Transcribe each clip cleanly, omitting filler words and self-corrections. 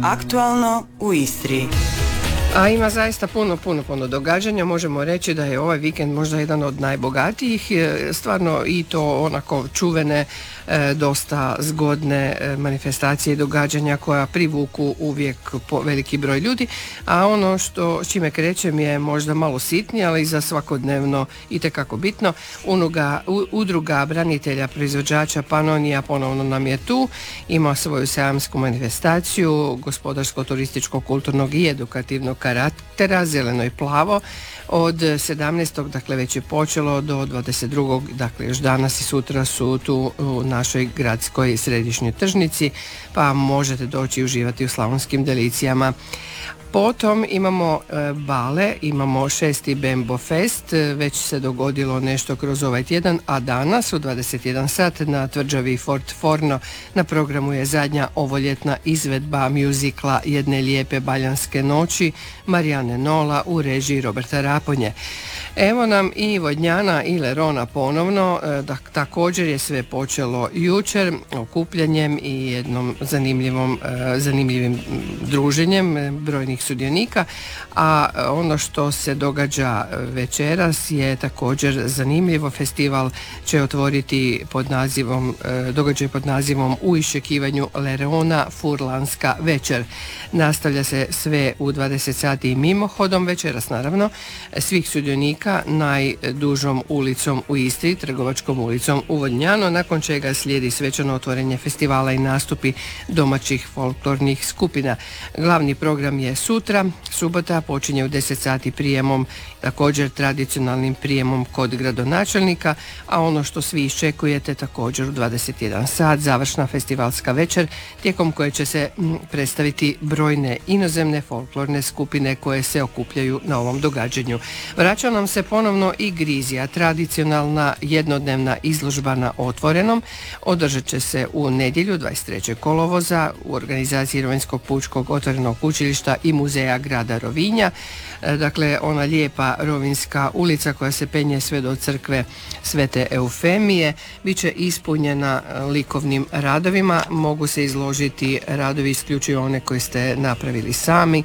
Aktualno u Istri. A ima zaista puno događanja. Možemo reći da je ovaj vikend možda jedan od najbogatijih, stvarno i to onako čuvene, dosta zgodne manifestacije i događanja koja privuku uvijek veliki broj ljudi, a ono što s čime krećem je možda malo sitnije, ali za svakodnevno itekako bitno. Udruga branitelja proizvođača Panonija ponovno nam je tu, ima svoju sajamsku manifestaciju gospodarsko-turističkog, kulturnog i edukativnog karaktera, zeleno i plavo, od 17. dakle već je počelo do 22. dakle još danas i sutra su tu u našoj gradskoj središnjoj tržnici, pa možete doći i uživati u slavonskim delicijama. Potom imamo bale, imamo 6. Bembo Fest, već se dogodilo nešto kroz ovaj tjedan, a danas u 21 sat na tvrđavi Fort Forno na programu je zadnja ovoljetna izvedba mjuzikla Jedne lijepe baljanske noći Marijane Nola u režiji Roberta Raponje. Evo nam i Vodnjana i Lerona ponovno, također je sve počelo jučer okupljanjem i jednom zanimljivim druženjem brojnih sudionika, a ono što se događa večeras je također zanimljivo. Festival će otvoriti događaj pod nazivom U iščekivanju Lerona Furlanska večer. Nastavlja se sve u 20 sati mimohodom večeras, naravno, svih sudionika najdužom ulicom u Istri, Trgovačkom ulicom u Vodnjanu, nakon čega slijedi svečano otvorenje festivala i nastupi domaćih folklornih skupina. Glavni program je sutra, subota, počinje u 10 sati prijemom, također tradicionalnim prijemom kod gradonačelnika, a ono što svi iščekujete također u 21 sat, završna festivalska večer, tijekom koje će se predstaviti brojne inozemne folklorne skupine koje se okupljaju na ovom događanju. Vraća nam se ponovno i Grizija, tradicionalna jednodnevna izložba na otvorenom. Održat će se u nedjelju 23. kolovoza u organizaciji Rovinjskog pučkog otvorenog učilišta i muzeja grada Rovinja. Dakle, ona lijepa Rovinjska ulica koja se penje sve do crkve Svete Eufemije bit će ispunjena likovnim radovima. Mogu se izložiti radovi isključivo one koje ste napravili sami.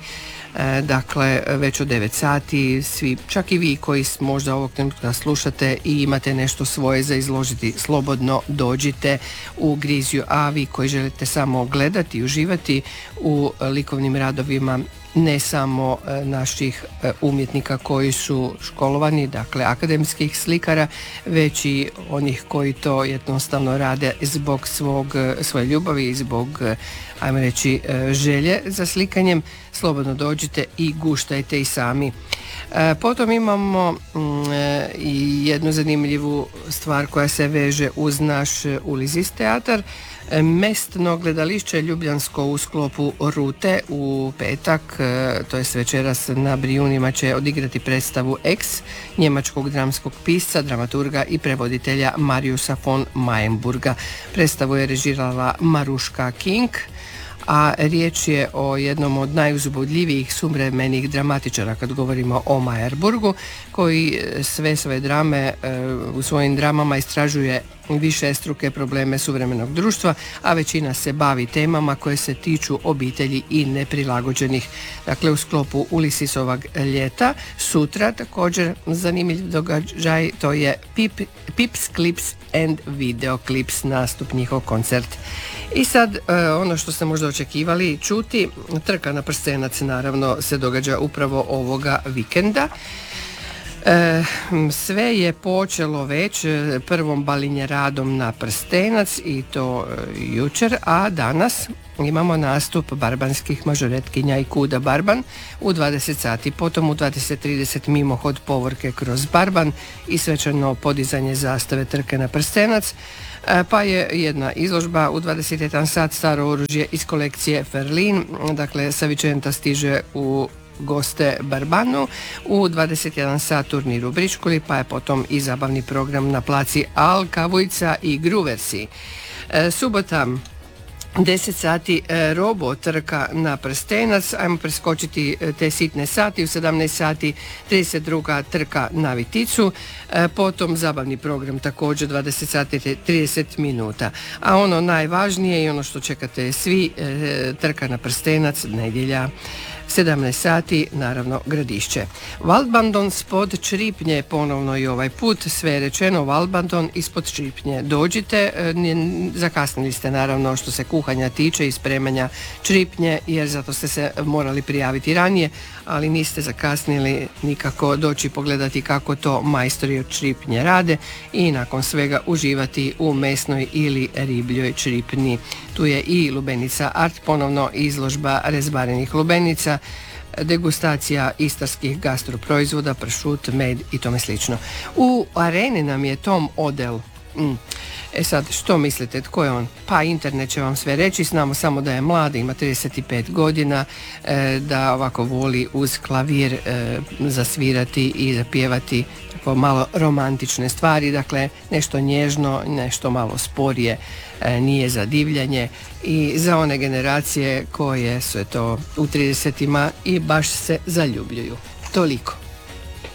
Dakle, već od 9 sati svi, čak i vi koji možda ovog trenutka slušate i imate nešto svoje za izložiti, slobodno dođite u Griziju, a vi koji želite samo gledati i uživati u likovnim radovima ne samo naših umjetnika koji su školovani, dakle akademskih slikara, već i onih koji to jednostavno rade zbog svoje ljubavi i zbog, ajmo reći, želje za slikanjem. Slobodno dođite i guštajte i sami. Potom imamo i jednu zanimljivu stvar koja se veže uz naš Ulizis teatar. Mestno gledališće Ljubljansko u sklopu Rute u petak, to je večeras na Brijunima, će odigrati predstavu Ex njemačkog dramskog pisca, dramaturga i prevoditelja Mariusa von Mayenburga. Predstavu je režirala Maruška King, a riječ je o jednom od najuzbudljivijih suvremenih dramatičara kad govorimo o Meyerburgu, koji sve svoje drame u svojim dramama istražuje višestruke probleme suvremenog društva, a većina se bavi temama koje se tiču obitelji i neprilagođenih. Dakle, u sklopu Ulisisovog ljeta sutra također zanimljiv događaj, to je Pips Clips and Video Clips, nastup, njihov koncert. I sad ono što ste možda očekivali čuti, trka na prstenac naravno se događa upravo ovoga vikenda. Sve je počelo već prvom balinjeradom na prstenac i to jučer, a danas imamo nastup barbanskih mažoretkinja i kuda Barban u 20 sati, potom u 20:30 mimohod povorke kroz Barban i svečano podizanje zastave trke na prstenac, pa je jedna izložba u 21 sat, staro oružje iz kolekcije Ferlin, dakle sa Vičenta stiže u goste Barbanu, u 21 sat turnir u Bričkuli, pa je potom i zabavni program na placi Alka, Vujca i Gruversi. Subota 10 sati Robo trka na prstenac, ajmo preskočiti te sitne sati, u 17 sati 32. trka na Viticu, potom zabavni program također 20 sati 30 minuta. A ono najvažnije i ono što čekate svi, trka na prstenac, nedjelja, 17 sati, naravno Gradišće. Valbandon spod Čripnje, ponovno i ovaj put, sve je rečeno, Valbandon ispod Čripnje. Dođite, zakasnili ste naravno što se kuhanja tiče i spremanja Čripnje, jer zato ste se morali prijaviti ranije, ali niste zakasnili nikako doći pogledati kako to majstori od Čripnje rade i nakon svega uživati u mesnoj ili ribljoj čripni. Tu je i lubenica art, ponovno izložba rezbarenih lubenica, degustacija istarskih gastroproizvoda, pršut, med i tome slično. U areni nam je Tom Odell. E sad, što mislite, tko je on? Pa internet će vam sve reći, znamo samo da je mlad, ima 35 godina, da ovako voli uz klavir zasvirati i zapjevati tako malo romantične stvari, dakle nešto nježno, nešto malo sporije, nije za divljanje i za one generacije koje su to u 30-ima i baš se zaljubljuju. Toliko.